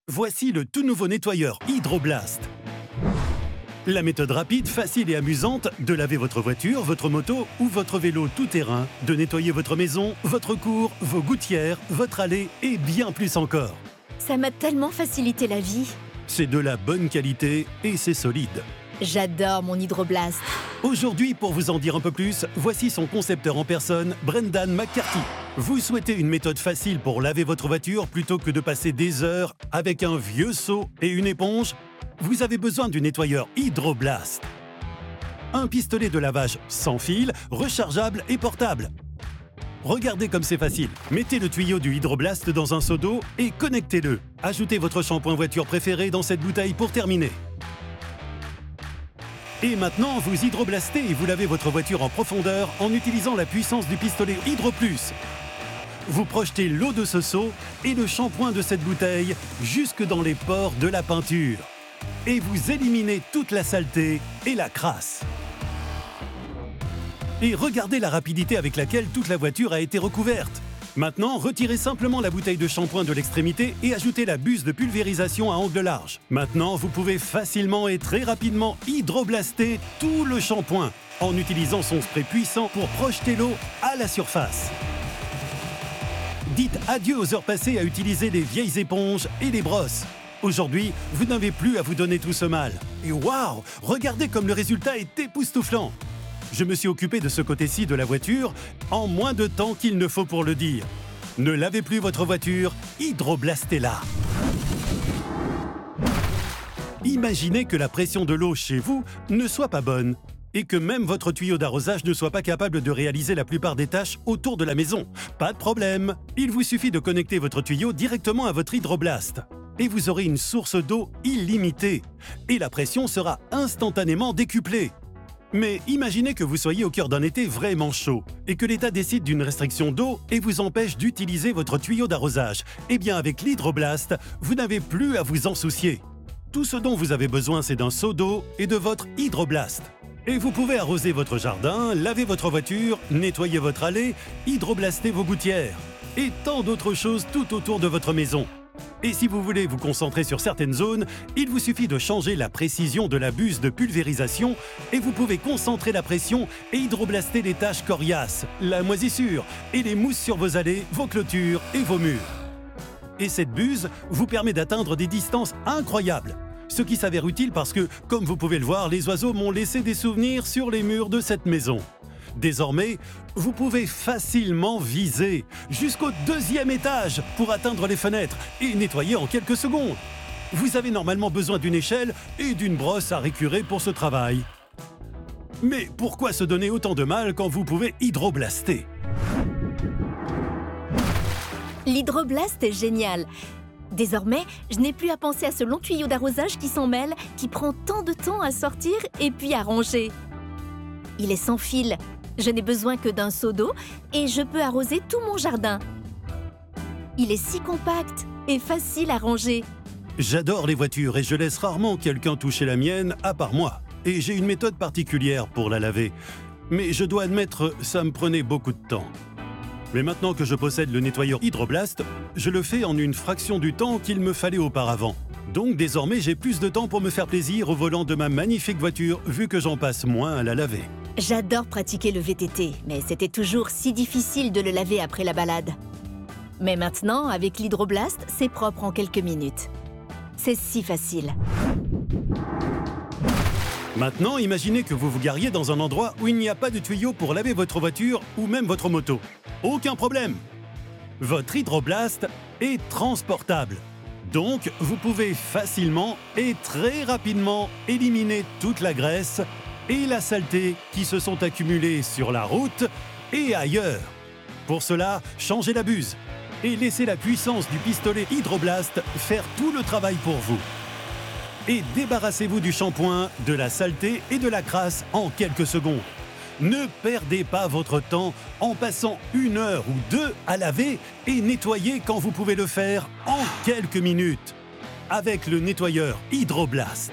Voici le tout nouveau nettoyeur Hydroblast. La méthode rapide, facile et amusante de laver votre voiture, votre moto ou votre vélo tout-terrain, de nettoyer votre maison, votre cour, vos gouttières, votre allée et bien plus encore. Ça m'a tellement facilité la vie. C'est de la bonne qualité et c'est solide. J'adore mon Hydroblast. Aujourd'hui, pour vous en dire un peu plus, voici son concepteur en personne, Brendan McCarthy. Vous souhaitez une méthode facile pour laver votre voiture plutôt que de passer des heures avec un vieux seau et une éponge? Vous avez besoin du nettoyeur Hydroblast. Un pistolet de lavage sans fil, rechargeable et portable. Regardez comme c'est facile. Mettez le tuyau du Hydroblast dans un seau d'eau et connectez-le. Ajoutez votre shampoing voiture préféré dans cette bouteille pour terminer. Et maintenant, vous hydroblastez et vous lavez votre voiture en profondeur en utilisant la puissance du pistolet Hydro Plus. Vous projetez l'eau de ce seau et le shampoing de cette bouteille jusque dans les pores de la peinture. Et vous éliminez toute la saleté et la crasse. Et regardez la rapidité avec laquelle toute la voiture a été recouverte. Maintenant, retirez simplement la bouteille de shampoing de l'extrémité et ajoutez la buse de pulvérisation à angle large. Maintenant, vous pouvez facilement et très rapidement hydroblaster tout le shampoing en utilisant son spray puissant pour projeter l'eau à la surface. Dites adieu aux heures passées à utiliser les vieilles éponges et les brosses. Aujourd'hui, vous n'avez plus à vous donner tout ce mal. Et waouh, regardez comme le résultat est époustouflant. Je me suis occupé de ce côté-ci de la voiture en moins de temps qu'il ne faut pour le dire. Ne lavez plus votre voiture, hydroblastez-la. Imaginez que la pression de l'eau chez vous ne soit pas bonne et que même votre tuyau d'arrosage ne soit pas capable de réaliser la plupart des tâches autour de la maison. Pas de problème, il vous suffit de connecter votre tuyau directement à votre Hydroblast. Et vous aurez une source d'eau illimitée. Et la pression sera instantanément décuplée. Mais imaginez que vous soyez au cœur d'un été vraiment chaud et que l'État décide d'une restriction d'eau et vous empêche d'utiliser votre tuyau d'arrosage. Eh bien, avec l'Hydroblast, vous n'avez plus à vous en soucier. Tout ce dont vous avez besoin, c'est d'un seau d'eau et de votre Hydroblast. Et vous pouvez arroser votre jardin, laver votre voiture, nettoyer votre allée, hydroblaster vos gouttières et tant d'autres choses tout autour de votre maison. Et si vous voulez vous concentrer sur certaines zones, il vous suffit de changer la précision de la buse de pulvérisation et vous pouvez concentrer la pression et hydroblaster les taches coriaces, la moisissure et les mousses sur vos allées, vos clôtures et vos murs. Et cette buse vous permet d'atteindre des distances incroyables. Ce qui s'avère utile parce que, comme vous pouvez le voir, les oiseaux m'ont laissé des souvenirs sur les murs de cette maison. Désormais, vous pouvez facilement viser jusqu'au 2e étage pour atteindre les fenêtres et nettoyer en quelques secondes. Vous avez normalement besoin d'une échelle et d'une brosse à récurer pour ce travail. Mais pourquoi se donner autant de mal quand vous pouvez hydroblaster? L'Hydroblast est génial. Désormais, je n'ai plus à penser à ce long tuyau d'arrosage qui s'en mêle, qui prend tant de temps à sortir et puis à ranger. Il est sans fil. Je n'ai besoin que d'un seau d'eau et je peux arroser tout mon jardin. Il est si compact et facile à ranger. J'adore les voitures et je laisse rarement quelqu'un toucher la mienne à part moi. Et j'ai une méthode particulière pour la laver. Mais je dois admettre, ça me prenait beaucoup de temps. Mais maintenant que je possède le nettoyeur Hydroblast, je le fais en une fraction du temps qu'il me fallait auparavant. Donc désormais, j'ai plus de temps pour me faire plaisir au volant de ma magnifique voiture, vu que j'en passe moins à la laver. J'adore pratiquer le VTT, mais c'était toujours si difficile de le laver après la balade. Mais maintenant, avec l'Hydroblast, c'est propre en quelques minutes. C'est si facile. Maintenant, imaginez que vous vous gariez dans un endroit où il n'y a pas de tuyau pour laver votre voiture ou même votre moto. Aucun problème! Votre Hydroblast est transportable. Donc, vous pouvez facilement et très rapidement éliminer toute la graisse et la saleté qui se sont accumulées sur la route et ailleurs. Pour cela, changez la buse et laissez la puissance du pistolet Hydroblast faire tout le travail pour vous. Et débarrassez-vous du shampoing, de la saleté et de la crasse en quelques secondes. Ne perdez pas votre temps en passant 1 heure ou 2 à laver et nettoyer quand vous pouvez le faire en quelques minutes avec le nettoyeur Hydroblast.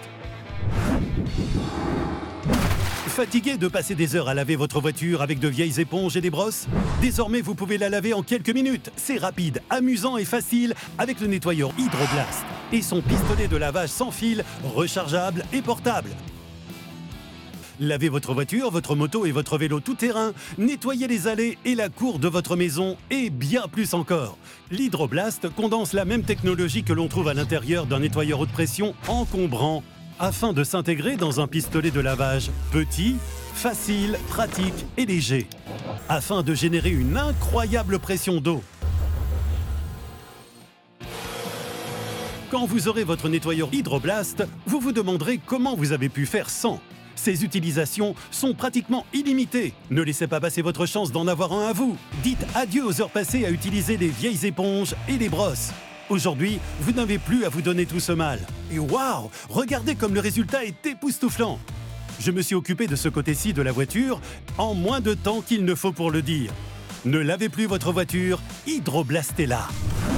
Fatigué de passer des heures à laver votre voiture avec de vieilles éponges et des brosses? Désormais, vous pouvez la laver en quelques minutes. C'est rapide, amusant et facile avec le nettoyeur Hydroblast. et son pistolet de lavage sans fil, rechargeable et portable. Lavez votre voiture, votre moto et votre vélo tout-terrain, nettoyez les allées et la cour de votre maison et bien plus encore. L'Hydroblast condense la même technologie que l'on trouve à l'intérieur d'un nettoyeur haute pression encombrant afin de s'intégrer dans un pistolet de lavage petit, facile, pratique et léger, afin de générer une incroyable pression d'eau. Quand vous aurez votre nettoyeur Hydroblast, vous vous demanderez comment vous avez pu faire sans. Ces utilisations sont pratiquement illimitées. Ne laissez pas passer votre chance d'en avoir un à vous. Dites adieu aux heures passées à utiliser les vieilles éponges et les brosses. Aujourd'hui, vous n'avez plus à vous donner tout ce mal. Et waouh, regardez comme le résultat est époustouflant. Je me suis occupé de ce côté-ci de la voiture en moins de temps qu'il ne faut pour le dire. Ne lavez plus votre voiture, Hydroblastez-la.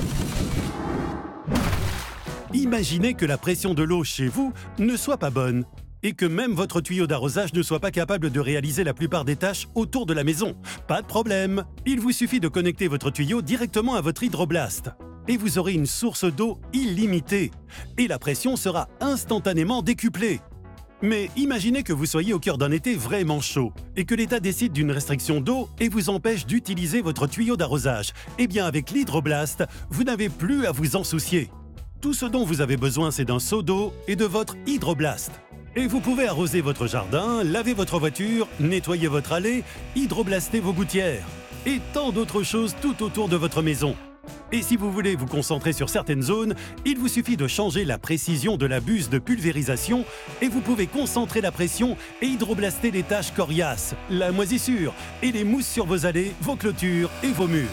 Imaginez que la pression de l'eau chez vous ne soit pas bonne et que même votre tuyau d'arrosage ne soit pas capable de réaliser la plupart des tâches autour de la maison. Pas de problème, il vous suffit de connecter votre tuyau directement à votre Hydroblast et vous aurez une source d'eau illimitée et la pression sera instantanément décuplée. Mais imaginez que vous soyez au cœur d'un été vraiment chaud et que l'État décide d'une restriction d'eau et vous empêche d'utiliser votre tuyau d'arrosage. Eh bien avec l'Hydroblast, vous n'avez plus à vous en soucier. Tout ce dont vous avez besoin, c'est d'un seau d'eau et de votre Hydroblast. Et vous pouvez arroser votre jardin, laver votre voiture, nettoyer votre allée, hydroblaster vos gouttières et tant d'autres choses tout autour de votre maison. Et si vous voulez vous concentrer sur certaines zones, il vous suffit de changer la précision de la buse de pulvérisation et vous pouvez concentrer la pression et hydroblaster les taches coriaces, la moisissure et les mousses sur vos allées, vos clôtures et vos murs.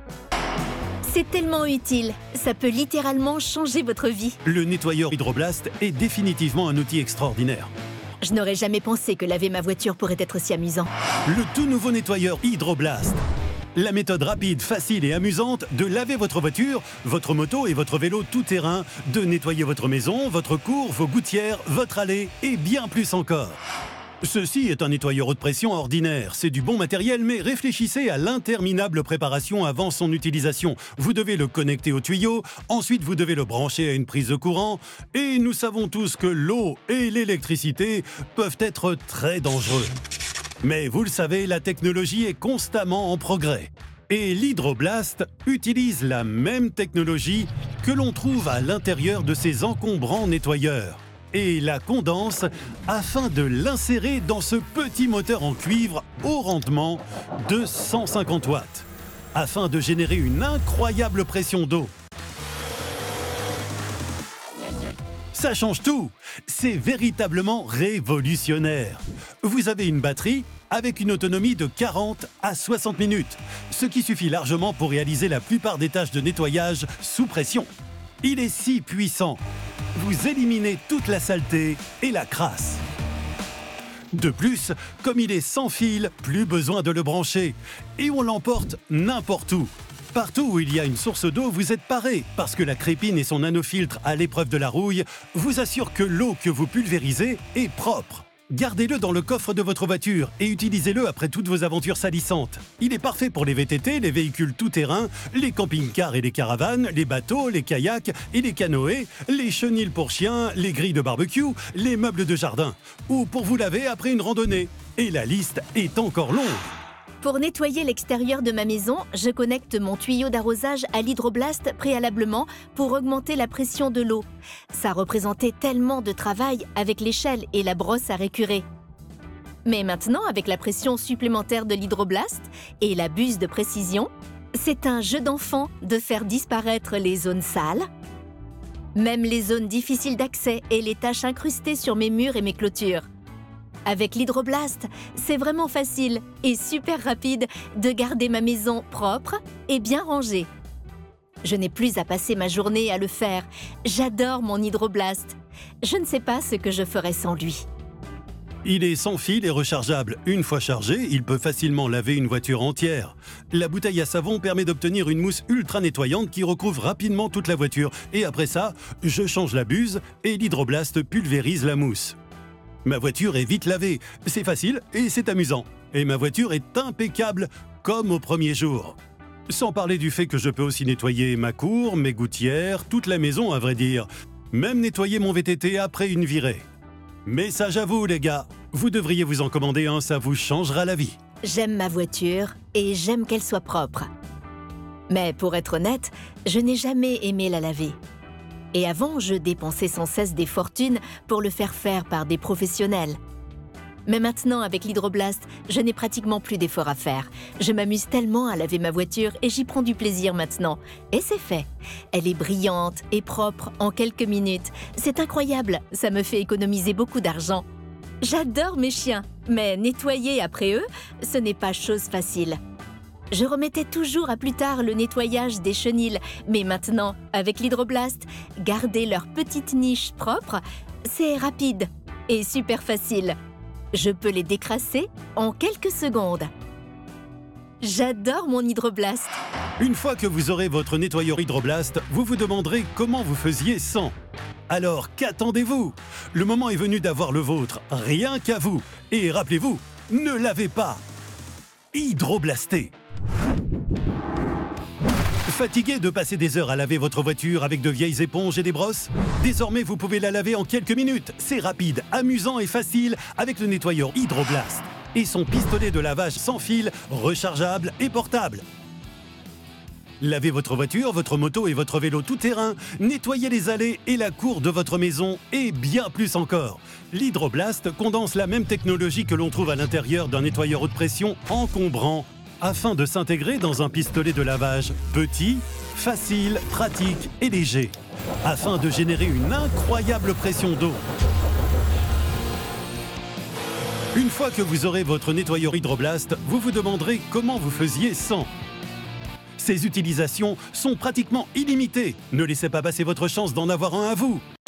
C'est tellement utile, ça peut littéralement changer votre vie. Le nettoyeur Hydroblast est définitivement un outil extraordinaire. Je n'aurais jamais pensé que laver ma voiture pourrait être si amusant. Le tout nouveau nettoyeur Hydroblast. La méthode rapide, facile et amusante de laver votre voiture, votre moto et votre vélo tout-terrain, de nettoyer votre maison, votre cour, vos gouttières, votre allée et bien plus encore. Ceci est un nettoyeur haute pression ordinaire. C'est du bon matériel, mais réfléchissez à l'interminable préparation avant son utilisation. Vous devez le connecter au tuyau, ensuite vous devez le brancher à une prise de courant, et nous savons tous que l'eau et l'électricité peuvent être très dangereux. Mais vous le savez, la technologie est constamment en progrès. Et l'Hydroblast utilise la même technologie que l'on trouve à l'intérieur de ces encombrants nettoyeurs et la condense afin de l'insérer dans ce petit moteur en cuivre haut rendement de 150 watts, afin de générer une incroyable pression d'eau. Ça change tout! C'est véritablement révolutionnaire. Vous avez une batterie avec une autonomie de 40 à 60 minutes, ce qui suffit largement pour réaliser la plupart des tâches de nettoyage sous pression. Il est si puissant. Vous éliminez toute la saleté et la crasse. De plus, comme il est sans fil, plus besoin de le brancher. Et on l'emporte n'importe où. Partout où il y a une source d'eau, vous êtes paré, parce que la crépine et son nanofiltre à l'épreuve de la rouille vous assurent que l'eau que vous pulvérisez est propre. Gardez-le dans le coffre de votre voiture et utilisez-le après toutes vos aventures salissantes. Il est parfait pour les VTT, les véhicules tout-terrain, les camping-cars et les caravanes, les bateaux, les kayaks et les canoës, les chenils pour chiens, les grilles de barbecue, les meubles de jardin, ou pour vous laver après une randonnée. Et la liste est encore longue. Pour nettoyer l'extérieur de ma maison, je connecte mon tuyau d'arrosage à l'Hydroblast préalablement pour augmenter la pression de l'eau. Ça représentait tellement de travail avec l'échelle et la brosse à récurer. Mais maintenant, avec la pression supplémentaire de l'Hydroblast et la buse de précision, c'est un jeu d'enfant de faire disparaître les zones sales, même les zones difficiles d'accès et les taches incrustées sur mes murs et mes clôtures. Avec l'Hydroblast, c'est vraiment facile et super rapide de garder ma maison propre et bien rangée. Je n'ai plus à passer ma journée à le faire. J'adore mon Hydroblast. Je ne sais pas ce que je ferais sans lui. Il est sans fil et rechargeable. Une fois chargé, il peut facilement laver une voiture entière. La bouteille à savon permet d'obtenir une mousse ultra nettoyante qui recouvre rapidement toute la voiture. Et après ça, je change la buse et l'Hydroblast pulvérise la mousse. Ma voiture est vite lavée, c'est facile et c'est amusant. Et ma voiture est impeccable comme au premier jour. Sans parler du fait que je peux aussi nettoyer ma cour, mes gouttières, toute la maison à vrai dire. Même nettoyer mon VTT après une virée. Mais ça j'avoue les gars, vous devriez vous en commander un, ça vous changera la vie. J'aime ma voiture et j'aime qu'elle soit propre. Mais pour être honnête, je n'ai jamais aimé la laver. Et avant, je dépensais sans cesse des fortunes pour le faire faire par des professionnels. Mais maintenant, avec l'Hydroblast, je n'ai pratiquement plus d'efforts à faire. Je m'amuse tellement à laver ma voiture et j'y prends du plaisir maintenant. Et c'est fait. Elle est brillante et propre en quelques minutes. C'est incroyable, ça me fait économiser beaucoup d'argent. J'adore mes chiens, mais nettoyer après eux, ce n'est pas chose facile. Je remettais toujours à plus tard le nettoyage des chenils, mais maintenant, avec l'Hydroblast, garder leur petite niche propre, c'est rapide et super facile. Je peux les décrasser en quelques secondes. J'adore mon Hydroblast. Une fois que vous aurez votre nettoyeur Hydroblast, vous vous demanderez comment vous faisiez sans. Alors qu'attendez-vous? Le moment est venu d'avoir le vôtre, rien qu'à vous. Et rappelez-vous, ne lavez pas. Hydroblastez. Fatigué de passer des heures à laver votre voiture avec de vieilles éponges et des brosses? Désormais, vous pouvez la laver en quelques minutes. C'est rapide, amusant et facile avec le nettoyeur Hydroblast et son pistolet de lavage sans fil, rechargeable et portable. Lavez votre voiture, votre moto et votre vélo tout-terrain, nettoyez les allées et la cour de votre maison et bien plus encore. L'Hydroblast condense la même technologie que l'on trouve à l'intérieur d'un nettoyeur haute pression encombrant, afin de s'intégrer dans un pistolet de lavage petit, facile, pratique et léger, afin de générer une incroyable pression d'eau. Une fois que vous aurez votre nettoyeur Hydroblast, vous vous demanderez comment vous faisiez sans. Ces utilisations sont pratiquement illimitées. Ne laissez pas passer votre chance d'en avoir un à vous.